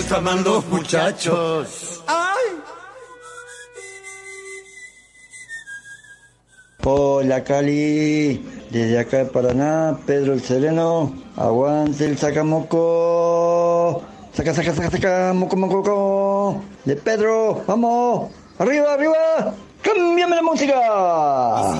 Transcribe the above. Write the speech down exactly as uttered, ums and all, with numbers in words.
gustaban los muchachos. ¡Ay! Hola Cali, desde acá de Paraná, Pedro el Sereno, aguante el sacamoco, saca, saca, saca, saca, moco, moco, moco, de Pedro, vamos, arriba, arriba, cámbiame la música.